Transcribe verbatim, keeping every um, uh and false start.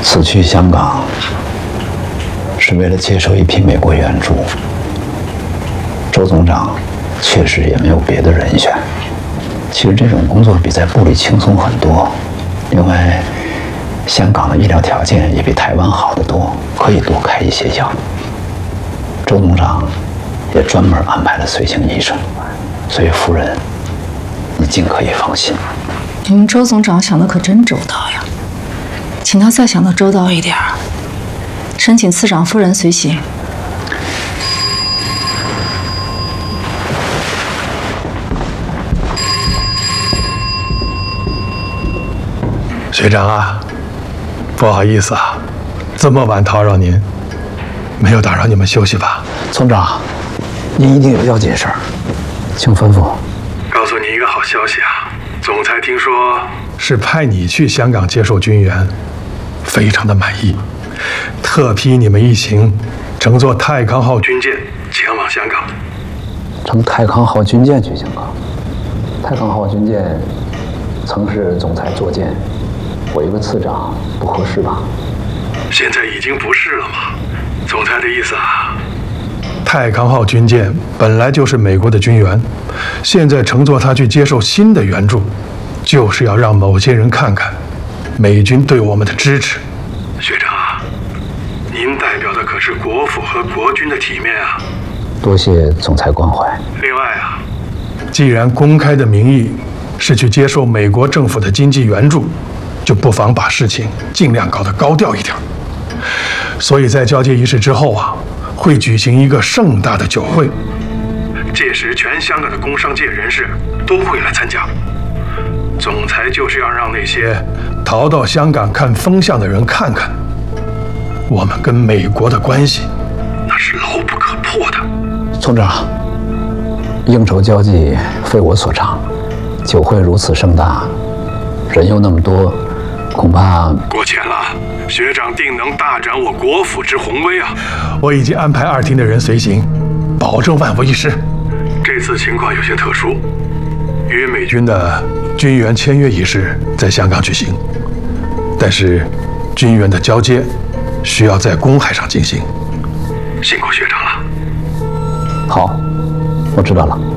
此去香港是为了接受一批美国援助。周总长确实也没有别的人选。其实这种工作比在部里轻松很多。另外，香港的医疗条件也比台湾好得多，可以多开一些药。周总长也专门安排了随行医生，所以夫人，你尽可以放心。 你们周总长想的可真周到呀，请他再想的周到一点儿，申请次长夫人随行。 学长啊，不好意思啊，这么晚打扰您，没有打扰你们休息吧？ 村长，您一定有要紧事儿，请吩咐。 告诉你一个好消息啊，总裁听说是派你去香港接受军援，非常的满意，特批你们一行乘坐泰康号军舰前往香港。 乘泰康号军舰去香港？泰康号军舰曾是总裁坐舰，我一个次长不合适吧？ 现在已经不是了嘛，总裁的意思啊。泰康号军舰本来就是美国的军援，现在乘坐它去接受新的援助，就是要让某些人看看美军对我们的支持。学长啊，您代表的可是国府和国军的体面啊。 多谢总裁关怀。 另外啊，既然公开的名义是去接受美国政府的经济援助，就不妨把事情尽量搞得高调一点。所以在交接仪式之后啊，会举行一个盛大的酒会，届时全香港的工商界人士都会来参加。总裁就是要让那些逃到香港看风向的人看看，我们跟美国的关系那是牢不可破的。 村长，应酬交际非我所长，酒会如此盛大，人又那么多，恐怕…… 过谦了，学长定能大展我国府之宏威啊！我已经安排二厅的人随行，保证万无一失。这次情况有些特殊，与美军的军援签约仪式在香港举行，但是军援的交接需要在公海上进行。辛苦学长了。 好，我知道了。